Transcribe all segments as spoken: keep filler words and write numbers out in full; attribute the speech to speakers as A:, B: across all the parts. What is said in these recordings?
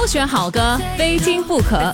A: 选好歌，非听不可。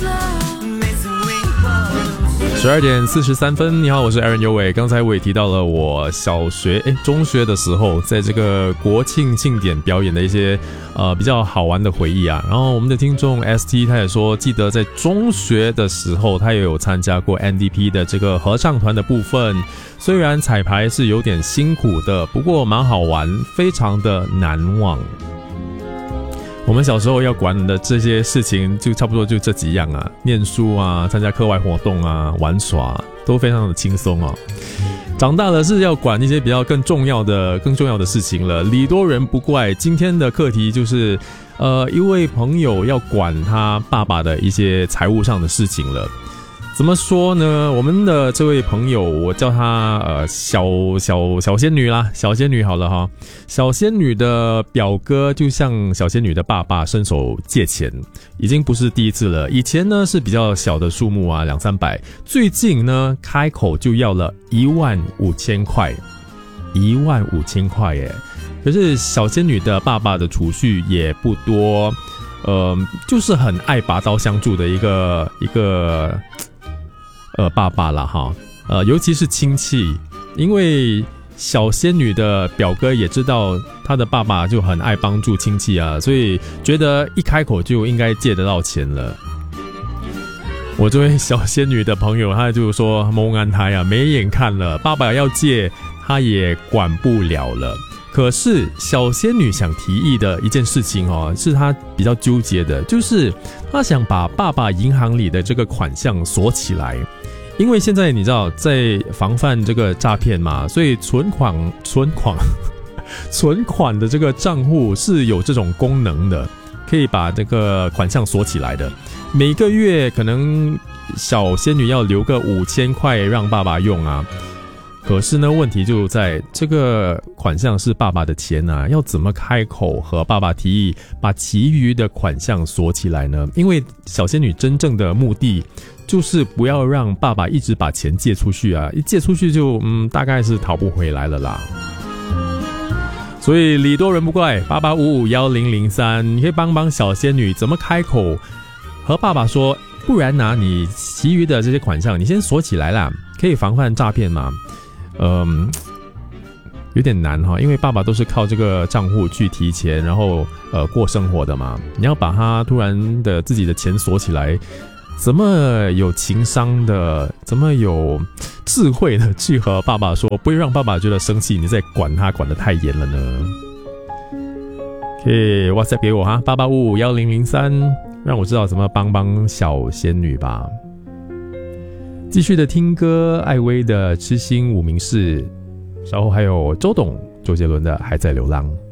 B: 十二点四十三分，你好，我是 Aaron 尤伟。刚才我也提到了我小学、诶中学的时候，在这个国庆庆典表演的一些呃比较好玩的回忆啊。然后我们的听众 S T 他也说，记得在中学的时候，他也有参加过 N D P 的这个合唱团的部分。虽然彩排是有点辛苦的，不过蛮好玩，非常的难忘。我们小时候要管的这些事情就差不多就这几样啊，念书啊，参加课外活动啊，玩耍都非常的轻松哦。长大了是要管一些比较更重要的更重要的事情了，礼多人不怪。今天的课题就是呃一位朋友要管他爸爸的一些财务上的事情了。怎么说呢？我们的这位朋友，我叫她呃小小小仙女啦，小仙女好了哈。小仙女的表哥就向小仙女的爸爸伸手借钱，已经不是第一次了。以前呢是比较小的数目啊，两三百，最近呢开口就要了一万五千块，一万五千块耶！可是小仙女的爸爸的储蓄也不多，呃，就是很爱拔刀相助的一个一个。呃，爸爸啦哈，呃，尤其是亲戚，因为小仙女的表哥也知道他的爸爸就很爱帮助亲戚啊，所以觉得一开口就应该借得到钱了。我这位小仙女的朋友，他就说蒙安他呀，没眼看了，爸爸要借，他也管不了了。可是小仙女想提议的一件事情哦，是她比较纠结的，就是她想把爸爸银行里的这个款项锁起来。因为现在你知道在防范这个诈骗嘛，所以存款存款存款的这个账户是有这种功能的，可以把这个款项锁起来的。每个月可能小仙女要留个五千块让爸爸用啊。可是呢，问题就在这个款项是爸爸的钱啊，要怎么开口和爸爸提议把其余的款项锁起来呢？因为小仙女真正的目的就是不要让爸爸一直把钱借出去啊，一借出去就嗯，大概是讨不回来了啦。所以礼多人不怪，八八五五一零零三，你可以帮帮小仙女怎么开口和爸爸说，不然拿你其余的这些款项你先锁起来啦，可以防范诈骗嘛。嗯，有点难哈，因为爸爸都是靠这个账户去提钱，然后呃过生活的嘛。你要把他突然的自己的钱锁起来，怎么有情商的，怎么有智慧的去和爸爸说，不会让爸爸觉得生气，你在管他管得太严了呢？可以 WhatsApp 给我哈，八八五五一零零三，让我知道怎么帮帮小仙女吧。继续的听歌，艾薇的《痴心无名氏》，稍后还有周董、周杰伦的《还在流浪》。